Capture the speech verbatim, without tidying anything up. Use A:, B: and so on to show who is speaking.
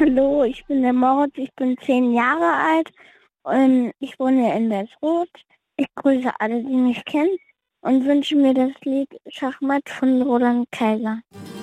A: Hallo, ich bin der Moritz, ich bin zehn Jahre alt und ich wohne in Welsroth. Ich grüße alle, die mich kennen und wünsche mir das Lied Schachmatt von Roland Kaiser.